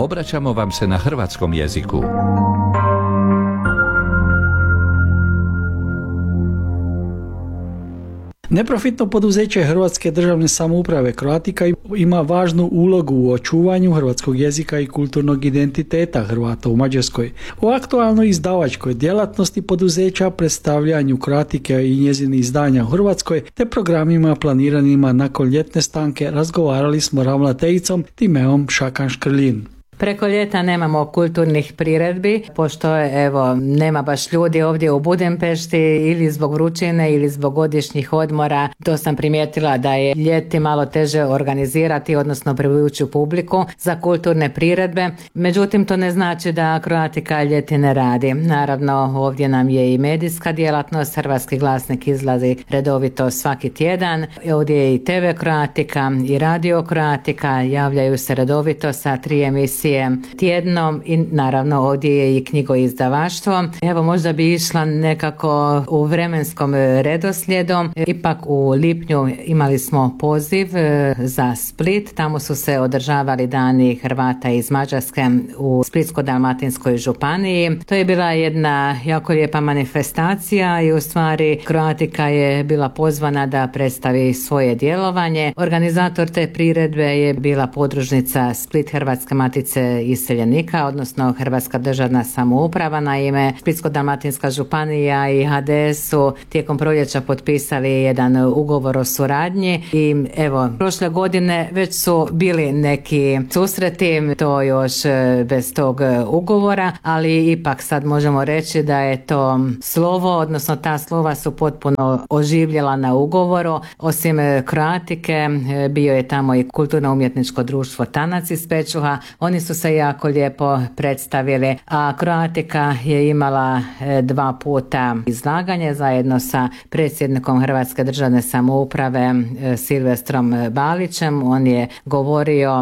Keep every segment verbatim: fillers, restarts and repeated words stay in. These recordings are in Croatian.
Obraćamo vam se na hrvatskom jeziku. Neprofitno poduzeće Hrvatske državne samouprave Croatica ima važnu ulogu u očuvanju hrvatskog jezika i kulturnog identiteta Hrvata u Mađarskoj. U aktualnoj izdavačkoj djelatnosti poduzeća, predstavljanju Croatike i njezini izdanja u Hrvatskoj te programima planiranima nakon ljetne stanke razgovarali smo ravnateljicom Timeom Šakan-Škrlin. Preko ljeta nemamo kulturnih priredbi, pošto evo nema baš ljudi ovdje u Budimpešti ili zbog vrućine ili zbog godišnjih odmora. To sam primijetila da je ljeti malo teže organizirati, odnosno privući publiku za kulturne priredbe. Međutim, to ne znači da Croatica ljeti ne radi. Naravno, ovdje nam je i medijska djelatnost. Hrvatski glasnik izlazi redovito svaki tjedan. Ovdje je i te ve Croatica i Radio Croatica. Javljaju se redovito sa tri emisije tjednom i naravno ovdje je i knjigoizdavaštvo. Evo možda bi išla nekako u vremenskom redoslijedom. Ipak u lipnju imali smo poziv za Split. Tamo su se održavali dani Hrvata iz Mađarske u Splitsko-dalmatinskoj županiji. To je bila jedna jako lijepa manifestacija i u stvari Croatica je bila pozvana da predstavi svoje djelovanje. Organizator te priredbe je bila podružnica Split Hrvatske matice iseljenika, odnosno Hrvatska državna samouprava. Naime, Splitsko-dalmatinska županija i ha de es su tijekom proljeća potpisali jedan ugovor o suradnji i evo, prošle godine već su bili neki susreti, to još bez tog ugovora, ali ipak sad možemo reći da je to slovo, odnosno ta slova su potpuno oživjela na ugovoru. Osim Croatike, bio je tamo i kulturno-umjetničko društvo Tanac iz Pečuha. Oni su se jako lijepo predstavili, a Croatica je imala dva puta izlaganje zajedno sa predsjednikom Hrvatske državne samouprave Silvestrom Balićem. On je govorio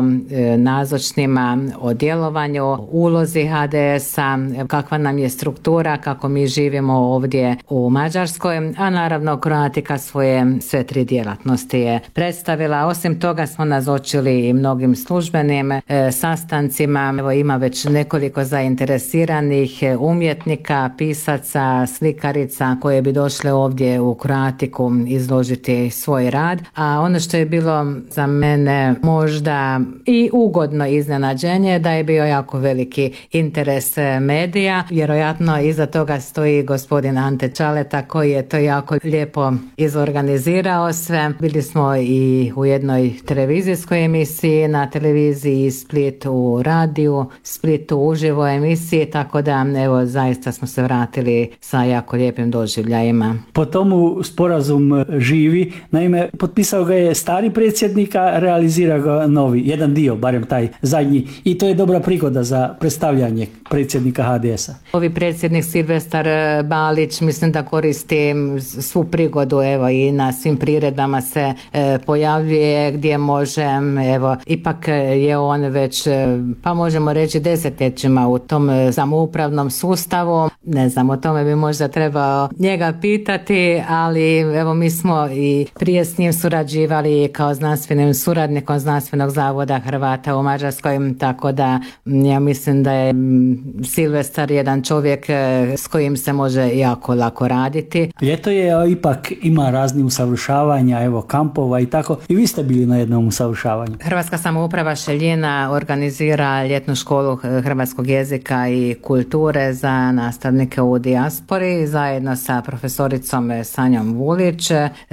nazočnima o djelovanju, ulozi ha de esa, kakva nam je struktura, kako mi živimo ovdje u Mađarskoj, a naravno Croatica svoje sve tri djelatnosti je predstavila. Osim toga smo nazočili i mnogim službenim sastancima. Evo, ima već nekoliko zainteresiranih umjetnika, pisaca, slikarica koje bi došle ovdje u Croatiku izložiti svoj rad. A ono što je bilo za mene možda i ugodno iznenađenje da je bio jako veliki interes medija. Vjerojatno iza toga stoji gospodin Ante Čaleta koji je to jako lijepo izorganizirao sve. Bili smo i u jednoj televizijskoj emisiji na televiziji Split, u radiju Splitu uživo emisiji, tako da evo zaista smo se vratili sa jako lijepim doživljajima. Po tomu sporazum živi, naime potpisao ga je stari predsjednik, a realizira ga novi, jedan dio, barem taj zadnji, i to je dobra prigoda za predstavljanje predsjednika ha de esa. Ovi predsjednik Silvestar Balić mislim da koristi svu prigodu, evo i na svim priredbama se e, pojavljuje gdje može, evo ipak je on već pa možemo reći desetljećima u tom samoupravnom sustavu. Ne znam, o tome bi možda trebao njega pitati, ali evo mi smo i prije s njim surađivali kao znanstvenim suradnikom Znanstvenog zavoda Hrvata u Mađarskoj, tako da ja mislim da je Silvestar jedan čovjek s kojim se može jako lako raditi. Ljeto je, a ipak ima razni usavršavanja, evo kampova i tako. I vi ste bili na jednom usavršavanju. Hrvatska samouprava Šeljina organizira ljetnu školu hrvatskog jezika i kulture za nastavnike u dijaspori zajedno sa profesoricom Sanjom Vulić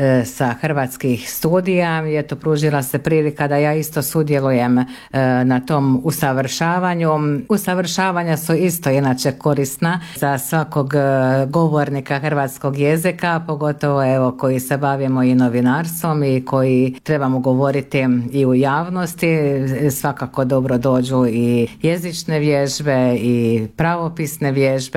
sa hrvatskih studija. Je to pružila se prilika da ja isto sudjelujem na tom usavršavanju. Usavršavanja su isto inače korisna za svakog govornika hrvatskog jezika, pogotovo evo koji se bavimo i novinarstvom i koji trebamo govoriti i u javnosti. Svakako dobro dođu i jezične vježbe i pravopisne vježbe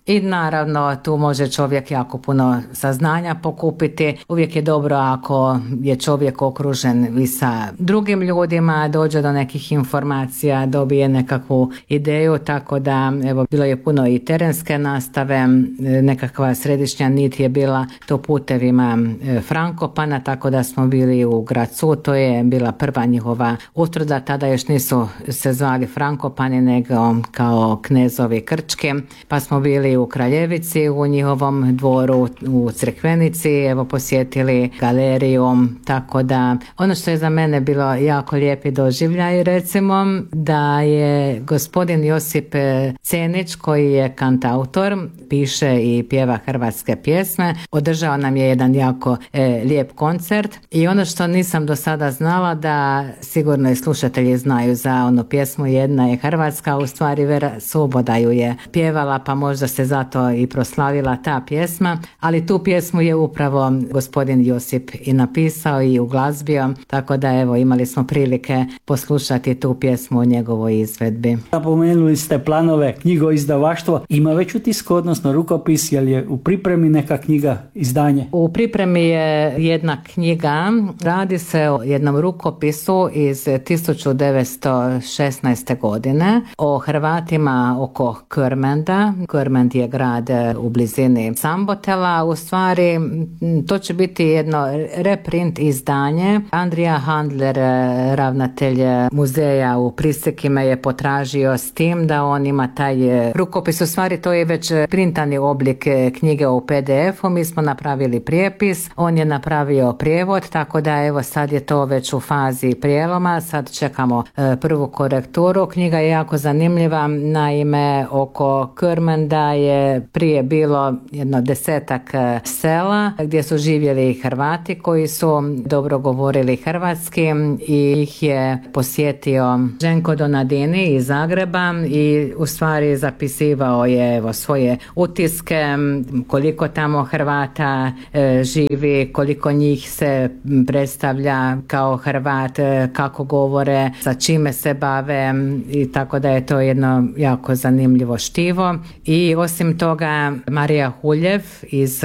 I naravno tu može čovjek jako puno saznanja pokupiti. Uvijek je dobro ako je čovjek okružen i sa drugim ljudima, dođe do nekih informacija, dobije nekakvu ideju, tako da evo bilo je puno i terenske nastave, nekakva središnja nit je bila to putevima Frankopana, tako da smo bili u Gracu, to je bila prva njihova utvrda, tada još nisu se zvali Frankopani nego kao knezovi Krčki, pa smo bili u Kraljevici u njihovom dvoru u Crkvenici, evo posjetili galeriju, tako da ono što je za mene bilo jako lijepi doživljaj, recimo da je gospodin Josip Cenić koji je kantautor, piše i pjeva hrvatske pjesme, održao nam je jedan jako e, lijep koncert i ono što nisam do sada znala, da sigurno i slušatelji znaju za onu pjesmu Jedna je Hrvatska, u stvari Vera Svoboda ju je pjevala, pa možda se zato i proslavila ta pjesma, ali tu pjesmu je upravo gospodin Josip i napisao i uglazbio, tako da evo imali smo prilike poslušati tu pjesmu u njegovoj izvedbi. Napomenuli ste planove knjigoizdavaštvo, ima već u tisku, odnosno rukopis, jel je u pripremi neka knjiga, izdanje? U pripremi je jedna knjiga, radi se o jednom rukopisu iz tisuću devetsto šesnaeste. godine o Hrvatima oko Körmenda. Körmend je grad u blizini Sambotela. U stvari to će biti jedno reprint izdanje. Andrija Handler, ravnatelj muzeja u Priseki, me je potražio s tim da on ima taj rukopis. U stvari to je već printani oblik knjige u P D F-u. Mi smo napravili prijepis, on je napravio prijevod, tako da evo sad je to već u fazi prijeloma. Sad čekamo prvu korekturu. Knjiga je jako zanimljiva, naime oko Körmenda je prije bilo jedno desetak sela gdje su živjeli Hrvati koji su dobro govorili hrvatski i ih je posjetio Ženko Donadini iz Zagreba i u stvari zapisivao je evo svoje utiske, koliko tamo Hrvata e, živi, koliko njih se predstavlja kao Hrvat, e, kako govore, sa čime se bave, i tako da je to jedno jako zanimljivo štivo. I osim toga Marija Huljev iz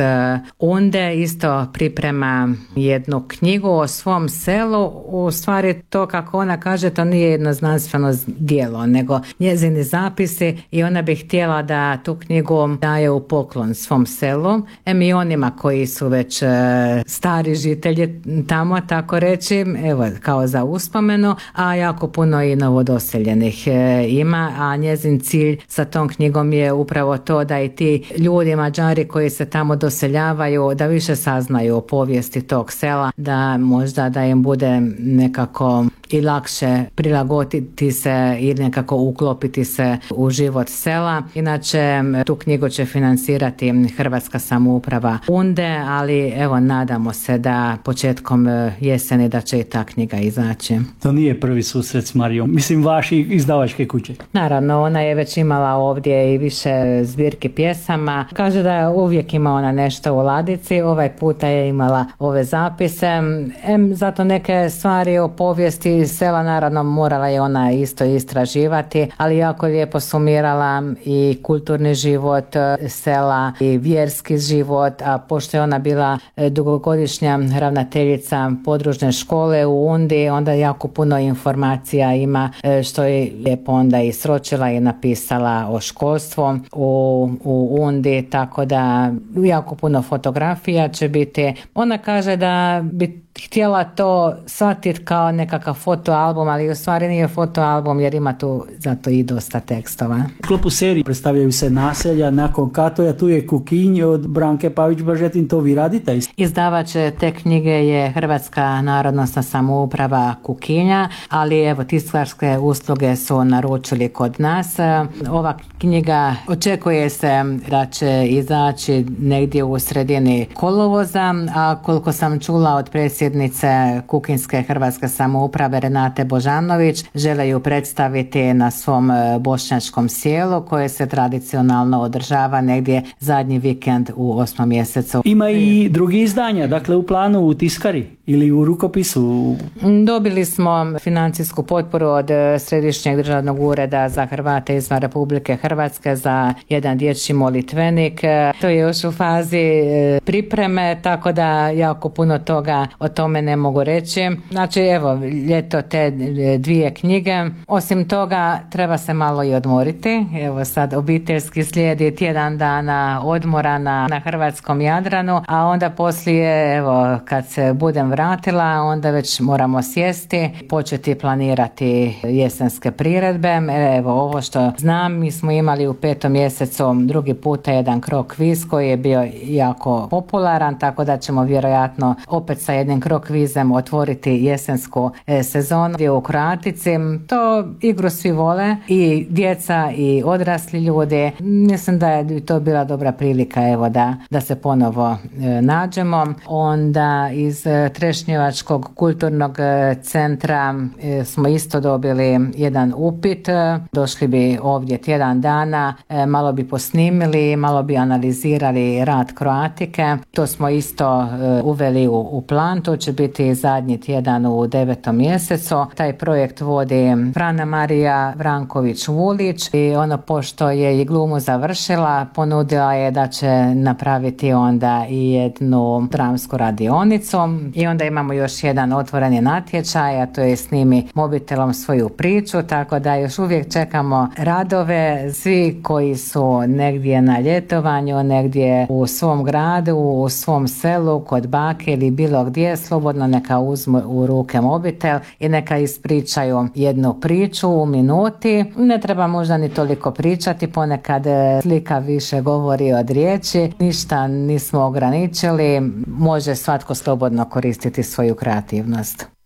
Unde isto priprema jednu knjigu o svom selu. U stvari to, kako ona kaže, to nije jedno znanstveno djelo, nego njezini zapisi, i ona bi htjela da tu knjigu daje u poklon svom selu, em i onima koji su već stari žitelji tamo, tako reći, evo kao za uspomenu, a jako puno i novodoseljenih ima, a njezin cilj sa tom knjigom je upravo to da i ti ljudi Mađari koji se tamo doseljavaju da više saznaju o povijesti tog sela, da možda da im bude nekako i lakše prilagoditi se i nekako uklopiti se u život sela. Inače tu knjigu će financirati Hrvatska samouprava Unde, ali evo nadamo se da početkom jeseni da će i ta knjiga izaći. To nije prvi susret s Marijom, mislim vaši izdavačke kuće. Naravno, ona je već imala ovdje i više zbirki pjesama. Kaže da uvijek ima ona nešto u ladici, ovaj puta je imala ove zapise. Em, zato neke stvari o povijesti sela naravno morala je ona isto istraživati, ali jako lijepo sumirala i kulturni život sela i vjerski život, a pošto je ona bila dugogodišnja ravnateljica područne škole u Undi, onda jako puno informacija ima, što je lijepo onda i sročila i napisala o školstvu u, u Undi, tako da jako puno fotografija će biti. Ona kaže da bi htjela to shvatiti kao nekakav fotoalbum, ali u stvari nije fotoalbum jer ima tu zato i dosta tekstova. U sklopu serije predstavljaju se naselja nakon Katoja, tu je Kukinj od Branke Pavić-Bažetin, to vi radite? Izdavač te knjige je Hrvatska narodnosna samouprava Kukinja, ali evo tiskarske usluge su naručili kod nas. Ova knjiga očekuje se da će izaći negdje u sredini kolovoza, a koliko sam čula od predsjednice Kukinjske Hrvatske samouprave Renate Božanović, žele ju predstaviti na svom bošnjačkom sjelu koje se tradicionalno održava negdje zadnji vikend u osmom mjesecu. Ima i drugi izdanja, dakle u planu u tiskari. ili u rukopisu? Dobili smo financijsku potporu od Središnjeg državnog ureda za Hrvate izvan Republike Hrvatske za jedan dječji molitvenik. To je još u fazi pripreme, tako da jako puno toga o tome ne mogu reći. Znači, evo, ljeto te dvije knjige. Osim toga, treba se malo i odmoriti. Evo sad obiteljski slijedi tjedan dana odmora na, na hrvatskom Jadranu, a onda poslije, evo, kad se budem vratila, onda već moramo sjesti, početi planirati jesenske priredbe. Evo, ovo što znam, mi smo imali u petom mjesecu drugi puta jedan krok kviz koji je bio jako popularan, tako da ćemo vjerojatno opet sa jednim krok kvizem otvoriti jesensku sezonu gdje u Kroatici. To igru svi vole, i djeca i odrasli ljudi. Mislim da je to bila dobra prilika, evo, da, da se ponovo e, nađemo. Onda iz e, Trešnjevačkog kulturnog centra e, smo isto dobili jedan upit. Došli bi ovdje tjedan dana, e, malo bi posnimili, malo bi analizirali rad Kroatike. To smo isto e, uveli u, u plan. To će biti zadnji tjedan u devetom mjesecu. Taj projekt vodi Frana Marija Vranković-Vulić i ono, pošto je i glumu završila, ponudila je da će napraviti onda i jednu dramsku radionicu, i onda imamo još jedan otvoreni natječaj, a to je snimi mobitelom svoju priču, tako da još uvijek čekamo radove. Svi koji su negdje na ljetovanju, negdje u svom gradu, u svom selu, kod bake ili bilo gdje, slobodno neka uzmu u ruke mobitel i neka ispričaju jednu priču u minuti. Ne treba možda ni toliko pričati, ponekad slika više govori od riječi. Ništa nismo ograničili, može svatko slobodno koristiti svoju kreativnost.